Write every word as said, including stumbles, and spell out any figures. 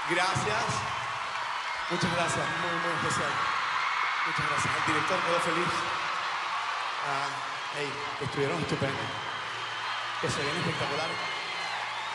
Gracias. Muchas gracias, muy, muy especial. Muchas gracias. El director quedó feliz. Ah, hey, estuvieron estupendos. Que se ven espectacular.